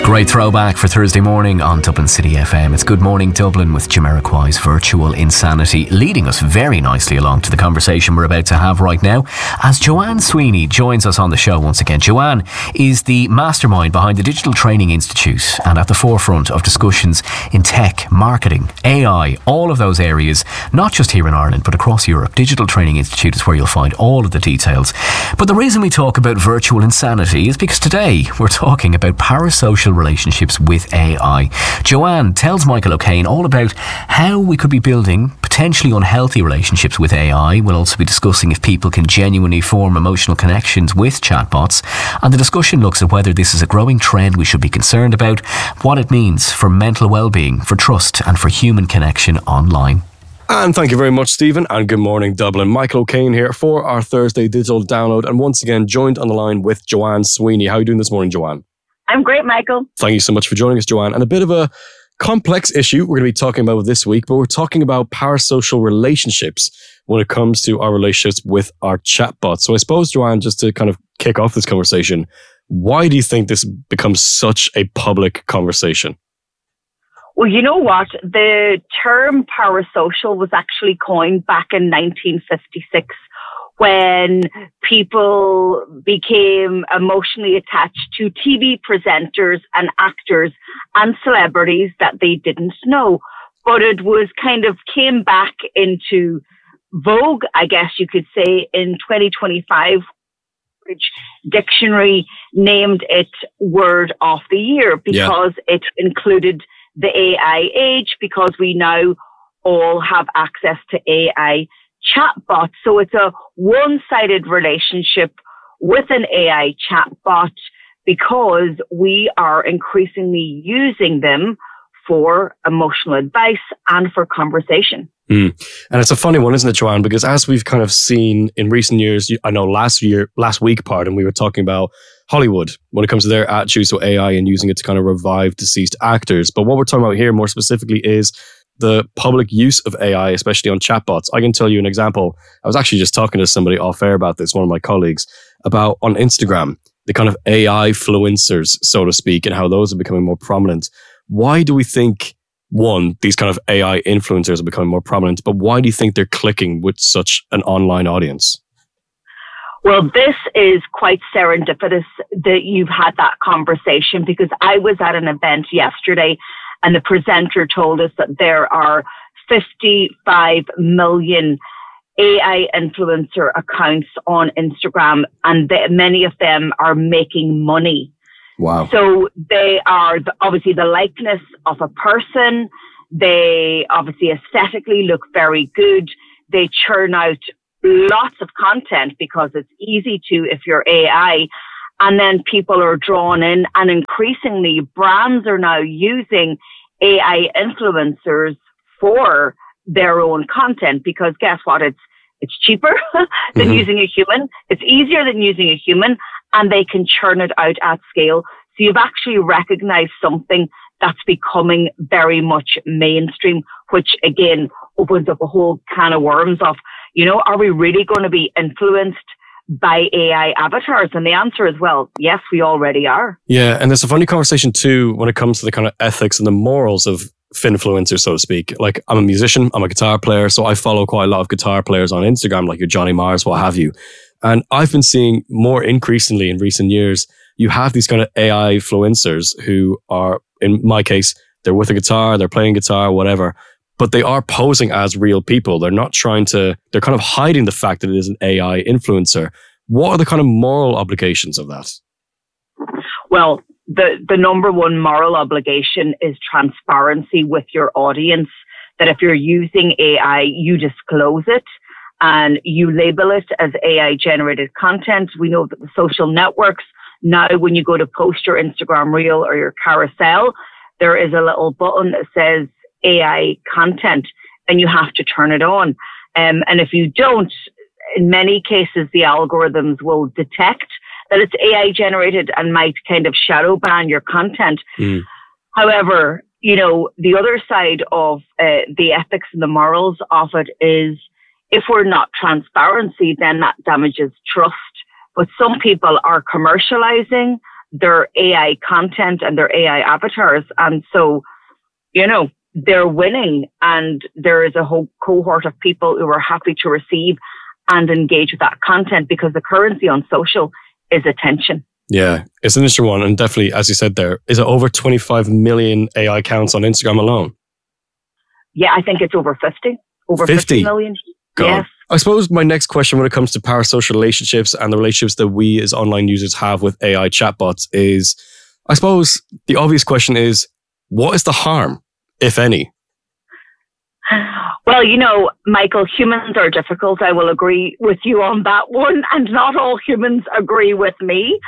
Great throwback for Thursday morning on Dublin City FM. It's Good Morning Dublin with Jamiroquai's Virtual Insanity, leading us very nicely along to the conversation we're about to have right now as Joanne Sweeney joins us on the show once again. Joanne is the mastermind behind the Digital Training Institute and at the forefront of discussions in tech, marketing, AI, all of those areas, not just here in Ireland but across Europe. Digital Training Institute is where you'll find all of the details. But the reason we talk about virtual insanity is because today we're talking about parasocial relationships with AI. Joanne tells Michael O'Kane all about how we could be building potentially unhealthy relationships with AI. We'll also be discussing if people can genuinely form emotional connections with chatbots. And the discussion looks at whether this is a growing trend we should be concerned about, what it means for mental well-being, for trust and for human connection online. And thank you very much, Stephen, and good morning, Dublin. Michael O'Kane here for our Thursday digital download, and once again joined on the line with Joanne Sweeney. How are you doing this morning, Joanne? I'm great, Michael. Thank you so much for joining us, Joanne. And a bit of a complex issue we're going to be talking about this week, but we're talking about parasocial relationships when it comes to our relationships with our chatbots. So I suppose, Joanne, just to kind of kick off this conversation, why do you think this becomes such a public conversation? Well, you know what? The term parasocial was actually coined back in 1956 when people became emotionally attached to TV presenters and actors and celebrities that they didn't know. But it was kind of came back into vogue, I guess you could say, in 2025. Dictionary named it Word of the Year because it included the AI age, because we now all have access to AI chatbots. So it's a one-sided relationship with an AI chatbot because we are increasingly using them for emotional advice and for conversation. And it's a funny one, isn't it, Joanne? Because as we've kind of seen in recent years, I know last week, we were talking about Hollywood when it comes to their attitudes to AI and using it to kind of revive deceased actors. But what we're talking about here more specifically is the public use of AI, especially on chatbots. I can tell you an example. I was actually just talking to somebody off air about this, one of my colleagues, about on Instagram, the kind of AI influencers, so to speak, and how those are becoming more prominent. Why do we think, one, these kind of AI influencers are becoming more prominent, but why do you think they're clicking with such an online audience? Well, this is quite serendipitous that you've had that conversation, because I was at an event yesterday and the presenter told us that there are 55 million AI influencer accounts on Instagram, and many of them are making money. Wow. So they are obviously the likeness of a person. They obviously aesthetically look very good. They churn out lots of content because it's easy to if you're AI. And then people are drawn in, and increasingly brands are now using AI influencers for their own content, because guess what? It's cheaper than using a human. It's easier than using a human, and they can churn it out at scale. So you've actually recognized something that's becoming very much mainstream, which again opens up a whole can of worms of, are we really going to be influenced by AI avatars? And the answer is, well, yes, we already are. Yeah, and there's a funny conversation too when it comes to the kind of ethics and the morals of finfluencers, so to speak. Like, I'm a musician, I'm a guitar player, so I follow quite a lot of guitar players on Instagram, like your Johnny Mars, what have you. And I've been seeing more increasingly in recent years, you have these kind of AI influencers who are, in my case, they're with a guitar, they're playing guitar, whatever, but they are posing as real people. They're not they're kind of hiding the fact that it is an AI influencer. What are the kind of moral obligations of that? Well, the number one moral obligation is transparency with your audience, that if you're using AI, you disclose it and you label it as AI generated content. We know that the social networks now, when you go to post your Instagram reel or your carousel, there is a little button that says AI content, and you have to turn it on. And if you don't, in many cases, the algorithms will detect that it's AI generated and might kind of shadow ban your content. However, the other side of the ethics and the morals of it is, if we're not transparency, then that damages trust. But some people are commercializing their AI content and their AI avatars. And so, they're winning, and there is a whole cohort of people who are happy to receive and engage with that content, because the currency on social is attention. Yeah, it's an interesting one. And definitely, as you said there, is it over 25 million AI accounts on Instagram alone? Yeah, I think it's over 50. Over 50 million. God. Yes. I suppose my next question when it comes to parasocial relationships and the relationships that we as online users have with AI chatbots is, I suppose the obvious question is, what is the harm, if any? Well, Michael, humans are difficult. I will agree with you on that one. And not all humans agree with me.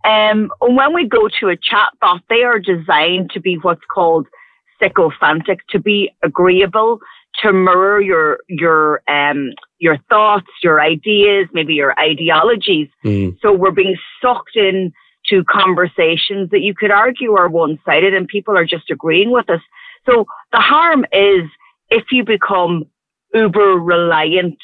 When we go to a chatbot, they are designed to be what's called sycophantic, to be agreeable, to mirror your thoughts, your ideas, maybe your ideologies. So we're being sucked in to conversations that you could argue are one-sided, and people are just agreeing with us. So the harm is if you become uber reliant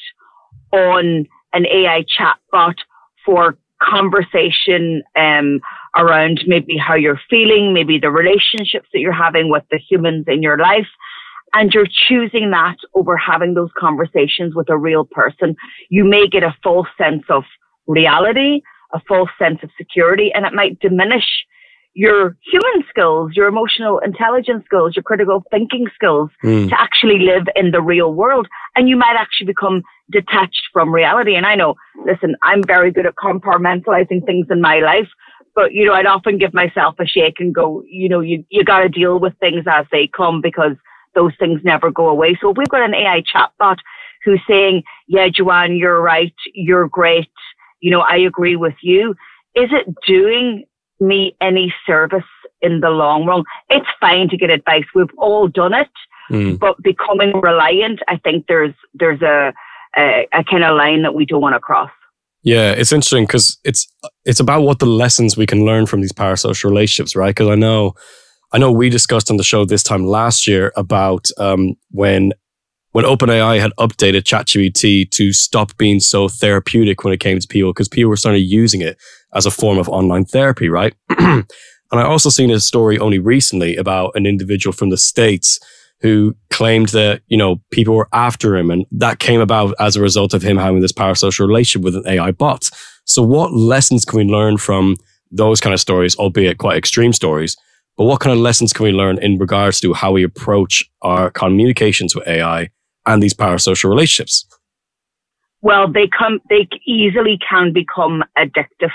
on an AI chatbot for conversation around maybe how you're feeling, maybe the relationships that you're having with the humans in your life, and you're choosing that over having those conversations with a real person, you may get a false sense of reality, a false sense of security, and it might diminish your human skills, your emotional intelligence skills, your critical thinking skills to actually live in the real world. And you might actually become detached from reality. And I know, listen, I'm very good at compartmentalizing things in my life, but, I'd often give myself a shake and go, you got to deal with things as they come, because those things never go away. So if we've got an AI chatbot who's saying, yeah, Joanne, you're right, you're great, I agree with you, is it doing me any service in the long run? It's fine to get advice. We've all done it, but becoming reliant, I think there's a kind of line that we don't want to cross. Yeah, it's interesting because it's about what the lessons we can learn from these parasocial relationships, right? Because I know we discussed on the show this time last year about when OpenAI had updated ChatGPT to stop being so therapeutic when it came to people, because people were starting using it as a form of online therapy, right? And I also seen a story only recently about an individual from the States who claimed that, people were after him, and that came about as a result of him having this parasocial relationship with an AI bot. So what lessons can we learn from those kind of stories, albeit quite extreme stories? But what kind of lessons can we learn in regards to how we approach our communications with AI and these parasocial relationships? Well, they easily can become addictive.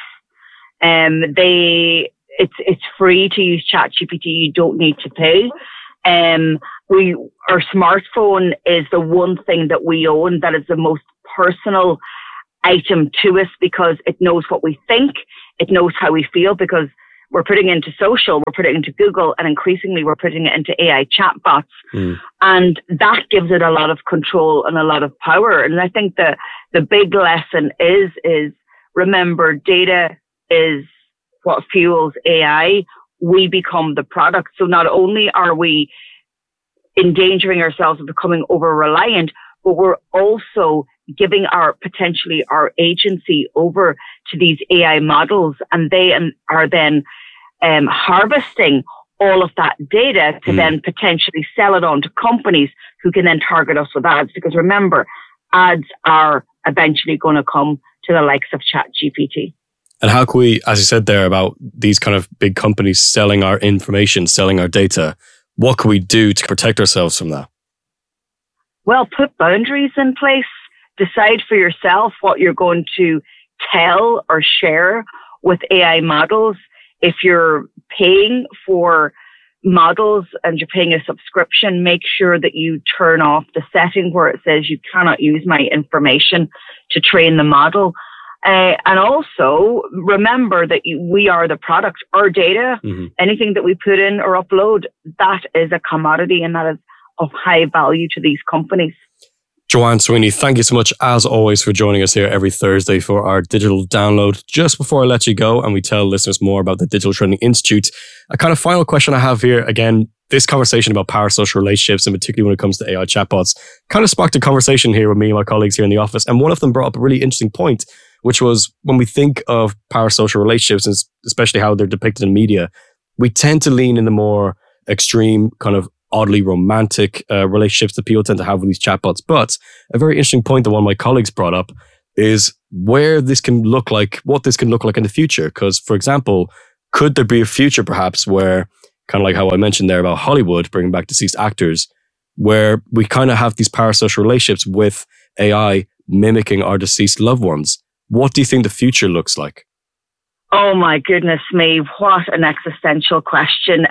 It's free to use ChatGPT. You don't need to pay. Our smartphone is the one thing that we own that is the most personal item to us, because it knows what we think, it knows how we feel, because we're putting it into social, we're putting it into Google, and increasingly we're putting it into AI chatbots. And that gives it a lot of control and a lot of power. And I think the big lesson is remember, data is what fuels AI. We become the product. So not only are we endangering ourselves of becoming over-reliant, but we're also giving potentially our agency over to these AI models, and they are then harvesting all of that data to then potentially sell it on to companies who can then target us with ads. Because remember, ads are eventually going to come to the likes of ChatGPT. And how can we, as you said there about these kind of big companies selling our information, selling our data, what can we do to protect ourselves from that? Well, put boundaries in place. Decide for yourself what you're going to tell or share with AI models. If you're paying for models and you're paying a subscription, make sure that you turn off the setting where it says you cannot use my information to train the model. And also remember that we are the product. Our data, anything that we put in or upload, that is a commodity, and that is of high value to these companies. Joanne Sweeney, thank you so much, as always, for joining us here every Thursday for our digital download. Just before I let you go and we tell listeners more about the Digital Trending Institute, a kind of final question I have here. Again, this conversation about parasocial relationships, and particularly when it comes to AI chatbots, kind of sparked a conversation here with me and my colleagues here in the office. And one of them brought up a really interesting point, which was when we think of parasocial relationships, and especially how they're depicted in media, we tend to lean in the more extreme kind of oddly romantic relationships that people tend to have with these chatbots. But a very interesting point that one of my colleagues brought up is where this can look like, what this can look like in the future. Because, for example, could there be a future perhaps where, kind of like how I mentioned there about Hollywood, bringing back deceased actors, where we kind of have these parasocial relationships with AI mimicking our deceased loved ones? What do you think the future looks like? Oh my goodness me, what an existential question.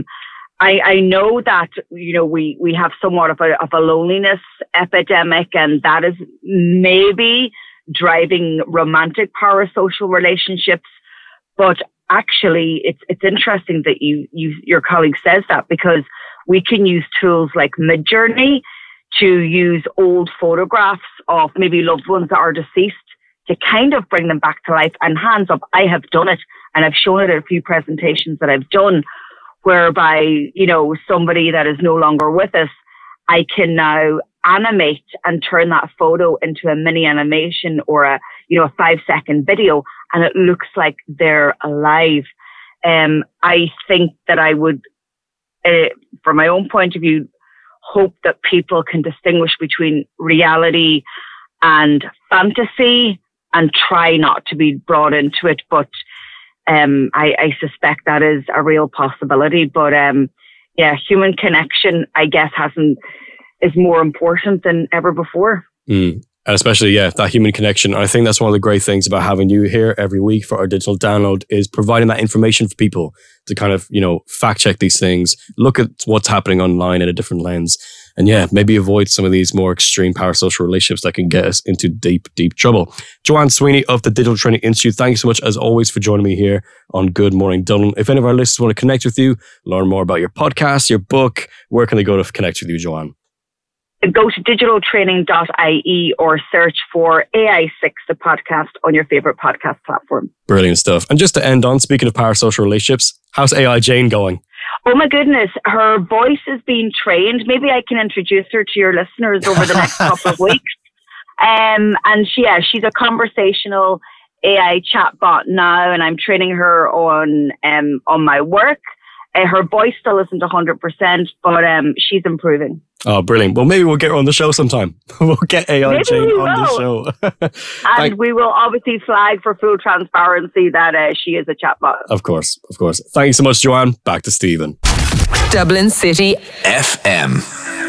I know that, you know, we have somewhat of a loneliness epidemic, and that is maybe driving romantic parasocial relationships. But actually, it's interesting that your colleague says that, because we can use tools like Midjourney to use old photographs of maybe loved ones that are deceased to kind of bring them back to life. And hands up, I have done it, and I've shown it at a few presentations that I've done, whereby, you know, somebody that is no longer with us, I can now animate and turn that photo into a mini animation or a 5-second video, and it looks like they're alive. I think that I would, from my own point of view, hope that people can distinguish between reality and fantasy and try not to be brought into it. But I suspect that is a real possibility. But human connection, I guess, is more important than ever before. And especially, that human connection. I think that's one of the great things about having you here every week for our digital download, is providing that information for people to kind of, fact check these things, look at what's happening online in a different lens, and maybe avoid some of these more extreme parasocial relationships that can get us into deep, deep trouble. Joanne Sweeney of the Digital Training Institute, thank you so much as always for joining me here on Good Morning Dublin. If any of our listeners want to connect with you, learn more about your podcast, your book, where can they go to connect with you, Joanne? Go to digitaltraining.ie or search for AI6, the podcast, on your favorite podcast platform. Brilliant stuff. And just to end on, speaking of parasocial relationships, how's AI Jane going? Oh my goodness, her voice is being trained. Maybe I can introduce her to your listeners over the next couple of weeks. And she's a conversational AI chatbot now, and I'm training her on my work. Her voice still isn't 100%, but she's improving. Oh, brilliant. Well, maybe we'll get her on the show sometime. We'll get AI Jane on the show. And we will obviously flag for full transparency that she is a chatbot. Of course. Thank you so much, Joanne. Back to Stephen. Dublin City FM.